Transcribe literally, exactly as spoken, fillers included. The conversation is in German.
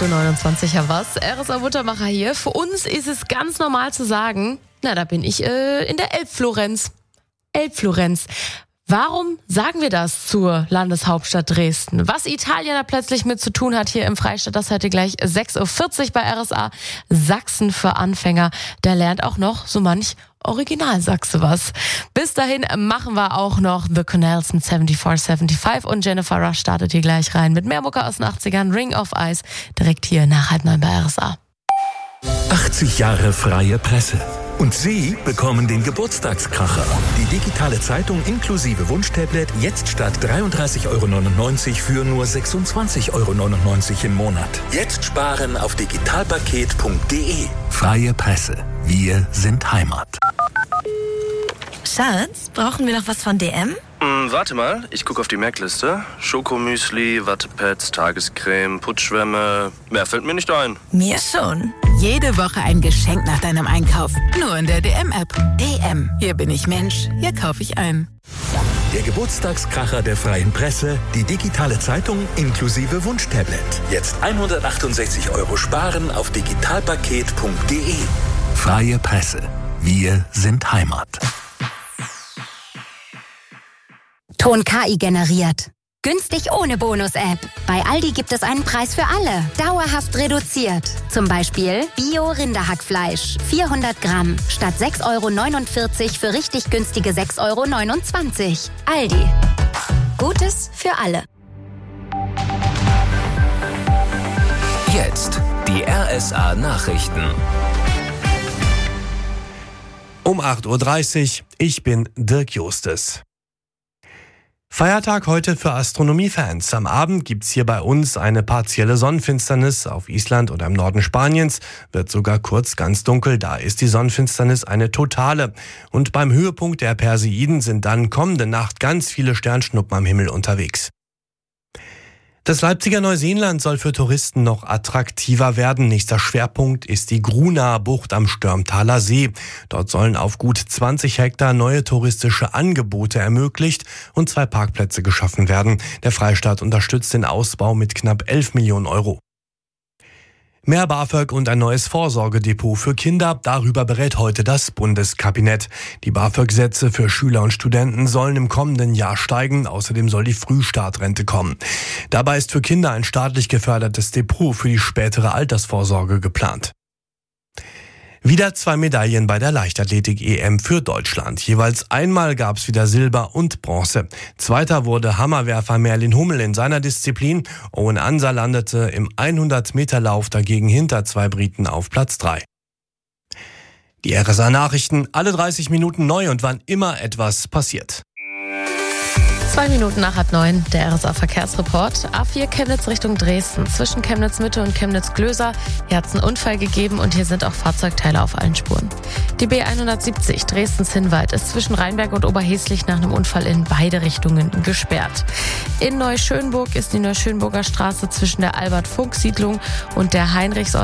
Uhr neunundzwanzig, ja was? R S A-Muttermacher hier. Für uns ist es ganz normal zu sagen, na, da bin ich äh, in der Elbflorenz. Elbflorenz. Warum sagen wir das zur Landeshauptstadt Dresden? Was Italien da plötzlich mit zu tun hat hier im Freistaat, das heute gleich sechs Uhr vierzig bei R S A. Sachsen für Anfänger. Da lernt auch noch so manch Originalsachse was. Bis dahin machen wir auch noch The Canals mit vierundsiebzig fünfundsiebzig und Jennifer Rush startet hier gleich rein mit mehr Mucke aus den achtzigern, Ring of Ice, direkt hier nach halb neun bei R S A. achtzig Jahre freie Presse. Und Sie bekommen den Geburtstagskracher. Die digitale Zeitung inklusive Wunschtablet jetzt statt dreiunddreißig Euro neunundneunzig für nur sechsundzwanzig Euro neunundneunzig im Monat. Jetzt sparen auf digitalpaket punkt de. Freie Presse. Wir sind Heimat. Schatz, brauchen wir noch was von D M? Hm, warte mal, ich gucke auf die Merkliste. Schokomüsli, Wattepads, Tagescreme, Putzschwämme. Mehr fällt mir nicht ein. Mir schon. Jede Woche ein Geschenk nach deinem Einkauf. Nur in der D M-App. D M. Hier bin ich Mensch. Hier kaufe ich ein. Der Geburtstagskracher der freien Presse, die digitale Zeitung inklusive Wunschtablet. Jetzt hundertachtundsechzig Euro sparen auf digitalpaket punkt de. Freie Presse. Wir sind Heimat. Ton K I generiert. Günstig ohne Bonus-App. Bei Aldi gibt es einen Preis für alle. Dauerhaft reduziert. Zum Beispiel Bio-Rinderhackfleisch. vierhundert Gramm. Statt sechs Euro neunundvierzig für richtig günstige sechs Euro neunundzwanzig. Aldi. Gutes für alle. Jetzt die R S A-Nachrichten. Um acht Uhr dreißig, ich bin Dirk Justes. Feiertag heute für Astronomiefans. Am Abend gibt's hier bei uns eine partielle Sonnenfinsternis. Auf Island oder im Norden Spaniens wird sogar kurz ganz dunkel. Da ist die Sonnenfinsternis eine totale. Und beim Höhepunkt der Perseiden sind dann kommende Nacht ganz viele Sternschnuppen am Himmel unterwegs. Das Leipziger Neuseeland soll für Touristen noch attraktiver werden. Nächster Schwerpunkt ist die Grunaer Bucht am Störmtaler See. Dort sollen auf gut zwanzig Hektar neue touristische Angebote ermöglicht und zwei Parkplätze geschaffen werden. Der Freistaat unterstützt den Ausbau mit knapp elf Millionen Euro. Mehr BAföG und ein neues Vorsorgedepot für Kinder. Darüber berät heute das Bundeskabinett. Die BAföG-Sätze für Schüler und Studenten sollen im kommenden Jahr steigen. Außerdem soll die Frühstartrente kommen. Dabei ist für Kinder ein staatlich gefördertes Depot für die spätere Altersvorsorge geplant. Wieder zwei Medaillen bei der Leichtathletik-E M für Deutschland. Jeweils einmal gab es wieder Silber und Bronze. Zweiter wurde Hammerwerfer Merlin Hummel in seiner Disziplin. Owen Ansa landete im hundert-Meter-Lauf dagegen hinter zwei Briten auf Platz drei. Die R S A-Nachrichten, alle dreißig Minuten neu und wann immer etwas passiert. Zwei Minuten nach halb neun, der R S A-Verkehrsreport. A vier Chemnitz Richtung Dresden. Zwischen Chemnitz-Mitte und Chemnitz-Glöser. Hier hat es einen Unfall gegeben und hier sind auch Fahrzeugteile auf allen Spuren. Die B hundertsiebzig Dresden-Zinnwald ist zwischen Rheinberg und Oberheslich nach einem Unfall in beide Richtungen gesperrt. In Neuschönburg ist die Neuschönburger Straße zwischen der Albert-Funk-Siedlung und der Heinrichs